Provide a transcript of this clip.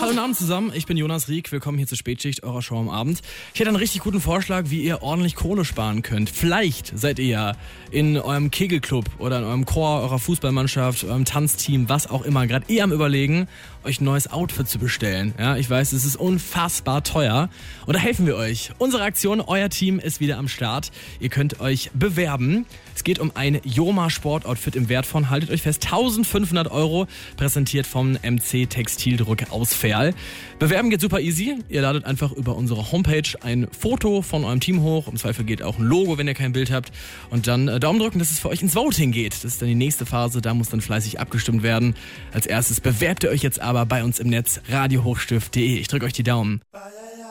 guten Abend zusammen, ich bin Jonas Rieck, willkommen hier zur Spätschicht eurer Show am Abend. Ich hätte einen richtig guten Vorschlag, wie ihr ordentlich Kohle sparen könnt. Vielleicht seid ihr ja in eurem Kegelclub oder in eurem Chor, eurer Fußballmannschaft, eurem Tanzteam, was auch immer, gerade am Überlegen, euch ein neues Outfit zu bestellen. Ja, ich weiß, es ist unfassbar teuer und da helfen wir euch. Unsere Aktion, euer Team ist wieder am Start. Ihr könnt euch bewerben. Es geht um ein Joma Sportoutfit im Wert von, haltet euch fest, 1500 €, präsentiert vom MC Textildruck aus Verl. Bewerben geht super easy. Ihr ladet einfach über unsere Homepage ein Foto von eurem Team hoch. Im Zweifel geht auch ein Logo, wenn ihr kein Bild habt. Und dann Daumen drücken, dass es für euch ins Voting geht. Das ist dann die nächste Phase. Da muss dann fleißig abgestimmt werden. Als erstes bewerbt ihr euch jetzt aber bei uns im Netz radiohochstift.de. Ich drücke euch die Daumen.